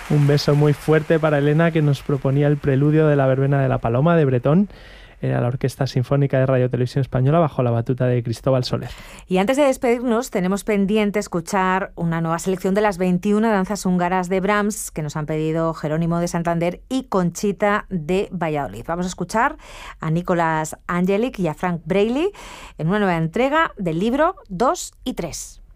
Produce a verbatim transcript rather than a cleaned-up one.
Un beso muy fuerte para Elena, que nos proponía el preludio de la verbena de la Paloma de Bretón. Era la Orquesta Sinfónica de Radio Televisión Española bajo la batuta de Cristóbal Soler. Y antes de despedirnos, tenemos pendiente escuchar una nueva selección de las veintiuna danzas húngaras de Brahms que nos han pedido Jerónimo de Santander y Conchita de Valladolid. Vamos a escuchar a Nicolás Angelic y a Frank Brailey en una nueva entrega del libro dos y tres.